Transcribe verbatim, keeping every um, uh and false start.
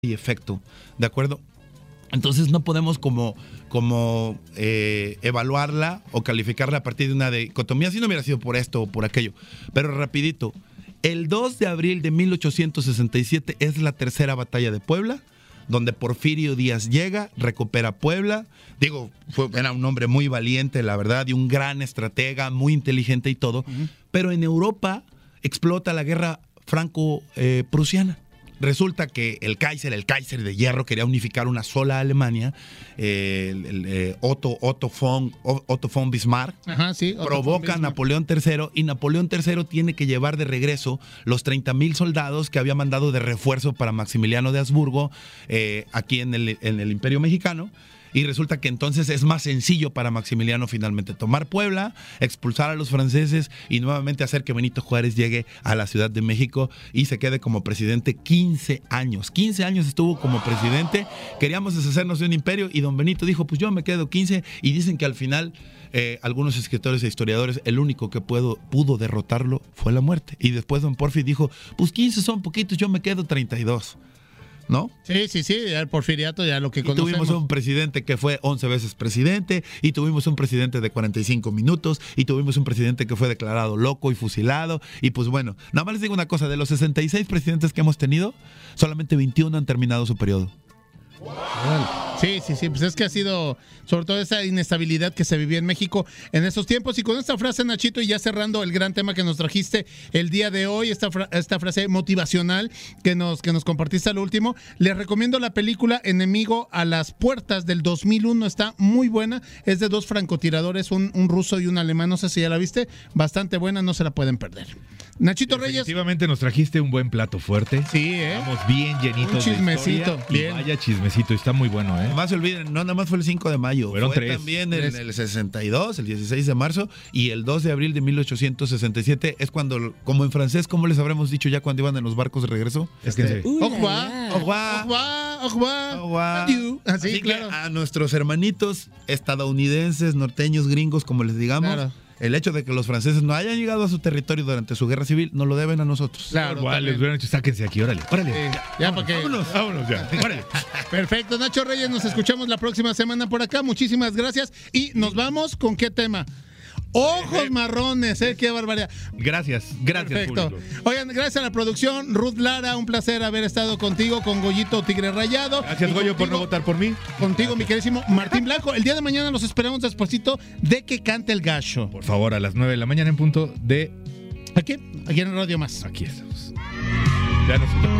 y efecto, ¿de acuerdo? Entonces no podemos como, como eh, evaluarla o calificarla a partir de una dicotomía, si no hubiera sido por esto o por aquello. Pero rapidito, el dos de abril de mil ochocientos sesenta y siete es la tercera batalla de Puebla, donde Porfirio Díaz llega, recupera Puebla. Digo, fue, era un hombre muy valiente, la verdad, y un gran estratega, muy inteligente y todo. Uh-huh. Pero en Europa explota la guerra franco-prusiana. Eh, Resulta que el Kaiser, el Kaiser de hierro, quería unificar una sola Alemania. Eh, el, el, eh, Otto, Otto, von, Otto von Bismarck Ajá, sí, Otto provoca von Bismarck. a Napoleón tercero y Napoleón tercero tiene que llevar de regreso los treinta mil soldados que había mandado de refuerzo para Maximiliano de Habsburgo eh, aquí en el, en el Imperio Mexicano. Y resulta que entonces es más sencillo para Maximiliano finalmente tomar Puebla, expulsar a los franceses y nuevamente hacer que Benito Juárez llegue a la Ciudad de México y se quede como presidente quince años. quince años estuvo como presidente. Queríamos deshacernos de un imperio y don Benito dijo, pues yo me quedo quince. Y dicen que al final eh, algunos escritores e historiadores, el único que puedo, pudo derrotarlo fue la muerte. Y después don Porfi dijo, pues quince son poquitos, yo me quedo treinta y dos. ¿No? Sí, sí, sí, el porfiriato ya lo que y conocemos. Tuvimos un presidente que fue once veces presidente, y tuvimos un presidente de cuarenta y cinco minutos, y tuvimos un presidente que fue declarado loco y fusilado, y pues bueno, nada más les digo una cosa, de los sesenta y seis presidentes que hemos tenido, solamente veintiuno han terminado su periodo. Sí, sí, sí, pues es que ha sido sobre todo esa inestabilidad que se vivía en México en esos tiempos. Y con esta frase, Nachito, y ya cerrando el gran tema que nos trajiste el día de hoy, esta, fra- esta frase motivacional que nos, que nos compartiste al último, les recomiendo la película Enemigo a las puertas del dos mil uno, está muy buena, es de dos francotiradores, un, un ruso y un alemán, no sé si ya la viste, bastante buena, no se la pueden perder. Nachito Reyes. Efectivamente nos trajiste un buen plato fuerte. Sí, ¿eh? Vamos bien llenitos un chismecito, de historia. bien. Y vaya chismecito, está muy bueno, ¿eh? No más se olviden, no nada más fue el cinco de mayo, Fueron fue tres. también el, el sesenta y dos, el dieciséis de marzo y el dos de abril de mil ochocientos sesenta y siete es cuando, como en francés, ¿cómo les habremos dicho ya cuando iban en los barcos de regreso? Es que Este, Au revoir, au revoir, au revoir, au revoir, au revoir. adieu. Así, Así claro. que a nuestros hermanitos estadounidenses, norteños, gringos, como les digamos, Claro. el hecho de que los franceses no hayan llegado a su territorio durante su guerra civil, nos lo deben a nosotros. Claro, igual les también. hubieran dicho, sáquense aquí, órale, órale. Sí, ya para que... Vámonos, vámonos ya. Órale. Perfecto, Nacho Reyes, nos escuchamos la próxima semana por acá. Muchísimas gracias. Y nos vamos con qué tema. Ojos marrones, ¿eh? Qué barbaridad. Gracias, gracias. Perfecto. Público. Oigan, gracias a la producción. Ruth Lara, un placer haber estado contigo, con Goyito Tigre Rayado. Gracias, Y Goyo, por no contigo- votar por mí. Contigo, mi queridísimo Martín Blanco. El día de mañana los esperamos despuesito de que cante el gallo. Por favor, a las nueve de la mañana en punto de... Aquí, aquí en Radio Más. Aquí estamos. Ya nos...